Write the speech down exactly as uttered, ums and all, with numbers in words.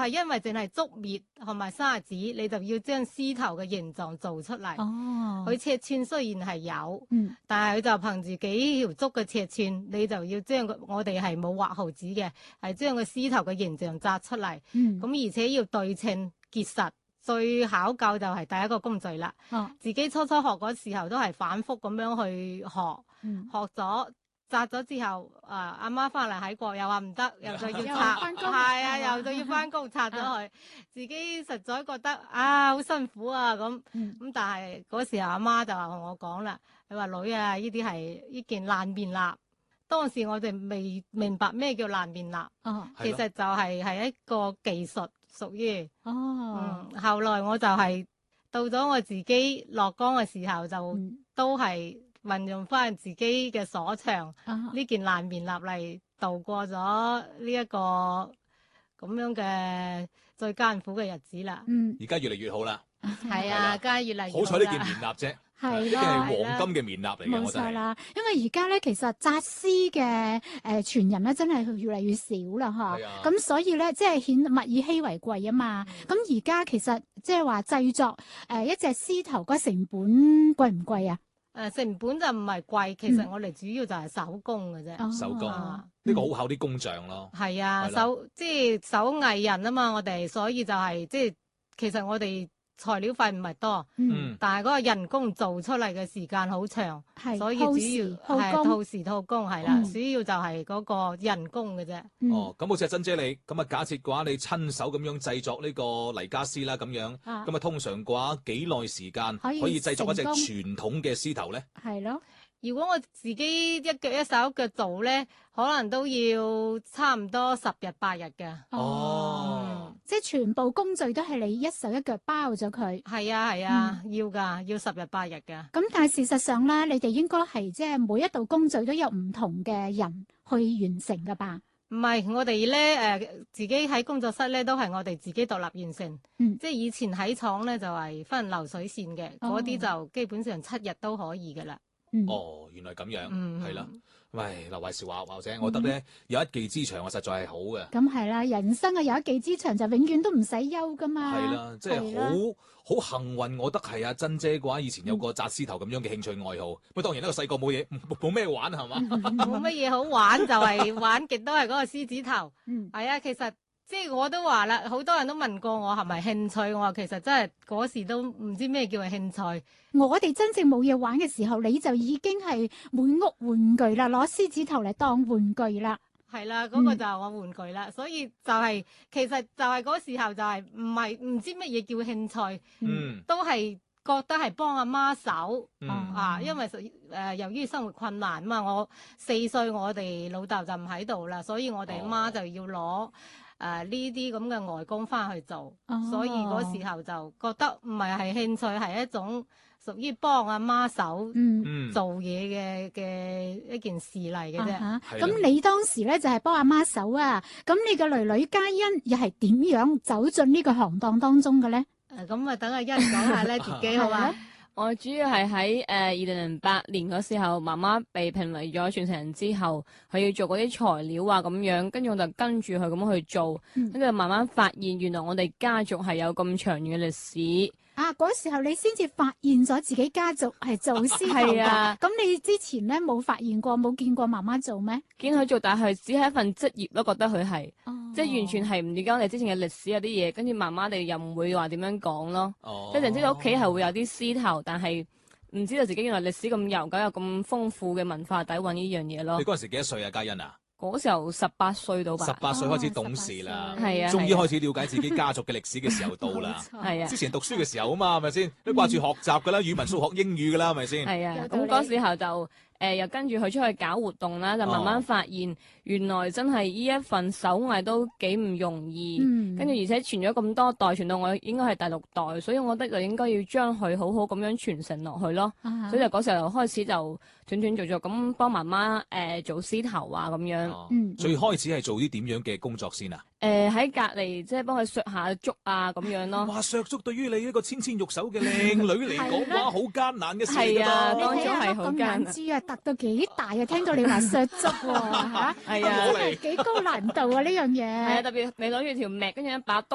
係因為淨係竹篾同埋沙紙，你就要將獅頭嘅形狀做出嚟。 哦， 佢尺寸雖然係有， 嗯， 但係佢就憑住幾條竹嘅尺寸，你就要將個我哋係冇畫毫紙嘅，係將個獅頭嘅形象紮出嚟。 嗯， 咁而且要對稱結實。最考究就係第一個工序啦。 哦， 自己初初學嗰時候都係反覆咁樣去學， 嗯， 學咗紮咗之後，啊阿媽翻嚟喺國又話唔得，又就要又拆， 返工係啊，又就要翻工拆咗佢，自己實在覺得啊好辛苦啊咁，咁、 嗯、 但係嗰時候阿媽就話同我講啦，佢話女啊，呢啲係呢件爛面蠟。當時我哋未明白咩叫爛面蠟， 哦， 其實就係係一個技術，屬於哦， 嗯，後來我就係、是、到咗我自己落崗嘅時候，就、 嗯、都係運用翻自己嘅所長，呢、啊、件爛面蠟嚟度過咗呢一個咁樣嘅最艱苦嘅日子啦。 嗯， 而家越嚟越好啦， 係啊，而家越嚟越好啦。 好彩呢件面蠟啫。係啦，係黃金嘅面蠟嚟嘅， 冇錯啦。因為而家咧，其實紮絲嘅誒傳人咧，真係越嚟越少啦，嚇。咁所以咧，即係顯物以稀為貴啊嘛。咁而家其實即係話製作誒、呃、一隻獅頭個成本貴唔貴啊？誒、 呃、成本就唔係貴，其實我哋主要就係手工嘅啫、嗯。 手工呢、嗯、個好考啲工匠咯。係啊，手即係手藝人啊嘛，我哋所以就係、是、即係其實我哋。材料費唔係多，嗯，但係嗰個人工做出嚟嘅時間好長，係，所以主要係套時套工係啦，主要就係嗰個人工嘅啫。 哦，咁好似阿珍姐你咁啊，假設嘅話你親手咁樣製作呢個泥家獅啦，咁樣，咁啊通常嘅話幾耐時間可以製作一隻傳統嘅獅頭咧？係咯。 如果我自己一腳一手腳做咧，可能都要差唔多十日八日嘅。 哦，嗯、即係全部工序都係你一手一腳包咗佢。 係啊係啊，嗯、要噶，要十日八日嘅。 咁但係事實上咧，你哋應該係即係每一道工序都有唔同嘅人去完成噶吧？ 唔係，我哋咧誒，自己喺工作室咧都係我哋自己獨立完成。嗯，即係以前喺廠咧就係、是、分流水線嘅，嗰、哦、啲就基本上七日都可以噶啦。 嗯、哦，原來咁樣，係、嗯、啦。喂，劉懷韶話或者我覺得咧、嗯、有一技之長啊，實在係好嘅。 咁係啦，人生啊有一技之長就永遠都唔使休噶嘛。 係啦，即係好好幸運，我覺得係阿珍姐嘅話，以前有個紮獅頭咁樣嘅興趣愛好。咁、嗯、當然呢個細個冇嘢冇咩玩係嘛， 冇乜嘢好玩就係玩極都係嗰個獅子頭。嗯，係啊，其實。即係我都話啦，好多人都問過我係咪興趣，我話其實真係嗰時都唔知咩叫係興趣。 我哋真正冇嘢玩嘅時候，你就已經係滿屋玩具啦，攞獅子頭嚟當玩具啦。 係啦，嗰、嗰個就係我玩具啦、嗯，所以就係、係、其實就係嗰時候就係唔係唔知乜嘢叫興趣，嗯，都係覺得係幫阿媽手、嗯、啊，因為誒、呃、由於生活困難啊嘛，我四歲我哋老豆就唔喺度啦，所以我哋阿媽就要攞。誒呢啲咁嘅外工翻去做，哦、所以嗰時候就覺得唔係係興趣，係一種屬於幫阿媽手做嘢嘅嘅一件事嚟嘅啫。咁、 啊、你當時咧就係、是、幫阿媽手啊，咁你個女女嘉欣又係點樣走進呢個行當當中嘅咧？ 誒咁啊，等阿欣講下咧自己好嘛？ 我主要係喺誒二零零八年嗰時候，媽媽被評為咗傳承人之後，佢要做嗰啲材料啊咁樣，跟住我就跟住佢咁去做，跟、嗯、住慢慢發現原來我哋家族係有咁長遠嘅歷史。 啊！嗰時候你先至發現咗自己家族係做獅頭㗎。啊，咁你之前咧冇發現過，冇見過媽媽做咩？ 見佢做，但係只係一份職業咯，覺得佢係、哦，即係完全係唔了解我哋之前嘅歷史有啲嘢，跟住媽媽哋又唔會話點樣講咯。哦，即係淨知道屋企係會有啲獅頭，但係唔知道自己原來歷史咁悠久，有咁豐富嘅文化底蘊呢樣嘢咯。 你嗰陣時幾多歲啊，嘉欣啊？ 嗰時候十八歲到吧， 十八歲開始懂事啦，係、哦、啊，終於開始了解自己家族嘅歷史嘅時候到啦。係啊，之前讀書嘅時候啊嘛，係咪先？都掛住學習噶啦，語文、數學、英語噶啦，係咪先？係啊， 咁嗰時候就。誒、呃、又跟住佢出去搞活動啦，就慢慢發現、哦、原來真係呢一份手藝都幾唔容易，跟、嗯、住而且傳咗咁多代，傳到我應該係第六代，所以我覺得就應該要將佢好好咁樣傳承落去咯、啊。所以就嗰時候開始就斷斷續續咁幫媽媽誒、呃、做獅頭啊咁樣。 哦、嗯，最開始係做啲點樣嘅工作先啊？ 誒、呃、喺隔離即係幫佢削下竹啊咁樣咯。 哇！削竹對於你一個纖纖玉手嘅靚女嚟講，哇，好艱難嘅事嚟㗎。 係啊，當初係好艱難。 突到幾大啊！聽到你話削竹喎嚇，係啊，幾高難度啊呢樣嘢。 係啊，特別你攞住條篾，跟住一把刀。